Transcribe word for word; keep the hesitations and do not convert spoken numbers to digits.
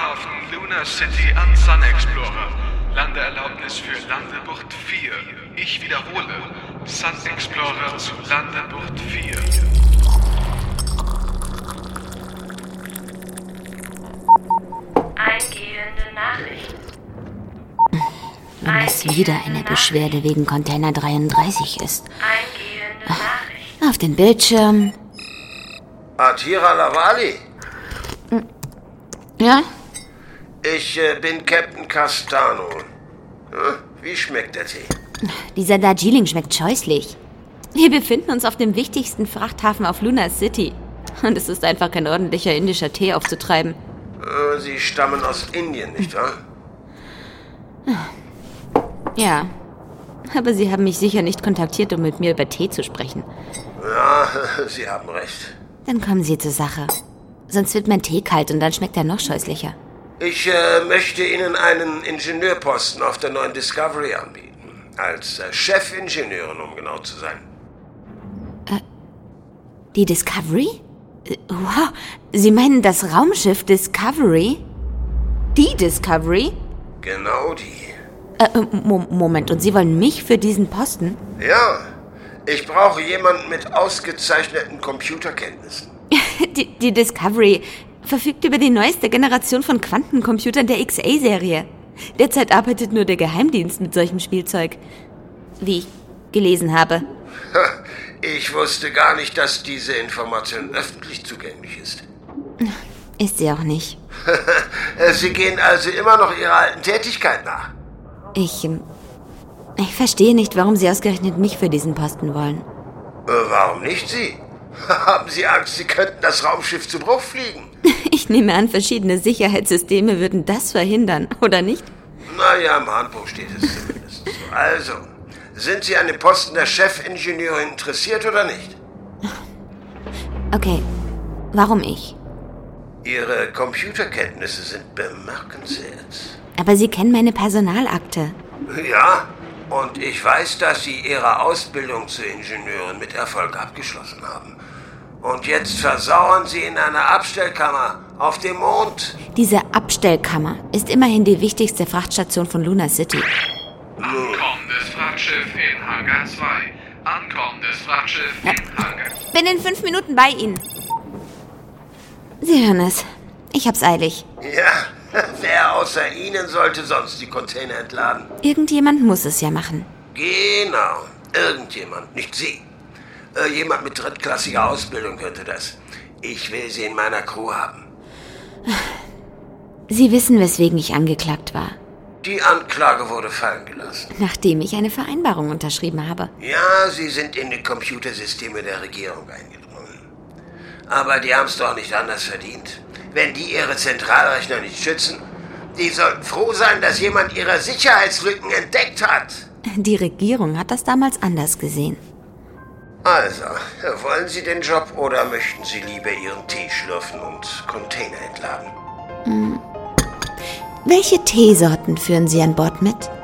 Flughafen Lunar City an Sun Explorer. Landeerlaubnis für Landebucht vier. Ich wiederhole. Sun Explorer zu Landebucht vier. Eingehende Nachricht. Wenn es wieder eine Beschwerde wegen Container dreiunddreißig ist. Eingehende Nachricht. Auf den Bildschirm. Atira Lavali? Ja? Ich äh, bin Captain Castano. Hm? Wie schmeckt der Tee? Dieser Darjeeling schmeckt scheußlich. Wir befinden uns auf dem wichtigsten Frachthafen auf Lunar City. Und es ist einfach kein ordentlicher indischer Tee aufzutreiben. Äh, Sie stammen aus Indien, nicht wahr? Ja. Aber Sie haben mich sicher nicht kontaktiert, um mit mir über Tee zu sprechen. Ja, Sie haben recht. Dann kommen Sie zur Sache. Sonst wird mein Tee kalt und dann schmeckt er noch scheußlicher. Ich äh, möchte Ihnen einen Ingenieurposten auf der neuen Discovery anbieten. Als äh, Chefingenieurin, um genau zu sein. Äh, die Discovery? Äh, wow, Sie meinen das Raumschiff Discovery? Die Discovery? Genau die. Äh, Mo- Moment, und Sie wollen mich für diesen Posten? Ja, ich brauche jemanden mit ausgezeichneten Computerkenntnissen. die, die Discovery verfügt über die neueste Generation von Quantencomputern der X A-Serie. Derzeit arbeitet nur der Geheimdienst mit solchem Spielzeug. Wie ich gelesen habe. Ich wusste gar nicht, dass diese Information öffentlich zugänglich ist. Ist sie auch nicht. Sie gehen also immer noch Ihrer alten Tätigkeit nach? Ich, ähm, ich verstehe nicht, warum Sie ausgerechnet mich für diesen Posten wollen. Äh, warum nicht Sie? Haben Sie Angst, Sie könnten das Raumschiff zu Bruch fliegen? Ich nehme an, verschiedene Sicherheitssysteme würden das verhindern, oder nicht? Naja, im Handbuch steht es zumindest. Also, sind Sie an dem Posten der Chefingenieurin interessiert oder nicht? Okay, warum ich? Ihre Computerkenntnisse sind bemerkenswert. Aber Sie kennen meine Personalakte. Ja, und ich weiß, dass Sie Ihre Ausbildung zur Ingenieurin mit Erfolg abgeschlossen haben. Und jetzt versauern Sie in einer Abstellkammer auf dem Mond. Diese Abstellkammer ist immerhin die wichtigste Frachtstation von Lunar City. Ankommendes Frachtschiff in Hangar zwei. Ankommendes Frachtschiff in Hangar... Bin in fünf Minuten bei Ihnen. Sie hören es. Ich hab's eilig. Ja, wer außer Ihnen sollte sonst die Container entladen? Irgendjemand muss es ja machen. Genau, irgendjemand, nicht Sie. Äh, jemand mit drittklassiger Ausbildung könnte das. Ich will Sie in meiner Crew haben. Sie wissen, weswegen ich angeklagt war. Die Anklage wurde fallen gelassen. Nachdem ich eine Vereinbarung unterschrieben habe. Ja, Sie sind in die Computersysteme der Regierung eingedrungen. Aber die haben es doch nicht anders verdient. Wenn die ihre Zentralrechner nicht schützen, die sollten froh sein, dass jemand ihre Sicherheitslücken entdeckt hat. Die Regierung hat das damals anders gesehen. Also, wollen Sie den Job oder möchten Sie lieber Ihren Tee schlürfen und Container entladen? Welche Teesorten führen Sie an Bord mit?